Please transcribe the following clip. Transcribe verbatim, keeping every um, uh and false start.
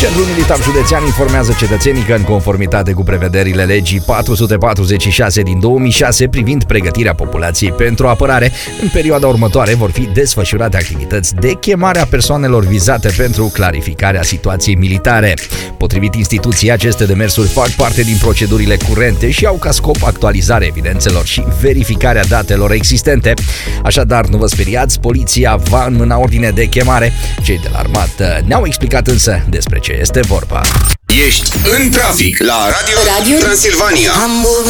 Centrul Militar Județean informează cetățenii că, în conformitate cu prevederile legii patru sute patruzeci și șase din două mii șase privind pregătirea populației pentru apărare, în perioada următoare vor fi desfășurate activități de chemare a persoanelor vizate pentru clarificarea situației militare. Potrivit instituției, aceste demersuri fac parte din procedurile curente și au ca scop actualizarea evidențelor și verificarea datelor existente. Așadar, nu vă speriați, poliția va înmâna ordine de chemare. Cei de la armată ne-au explicat însă despre ce este vorba. Ești în trafic la Radio, Radio Transilvania.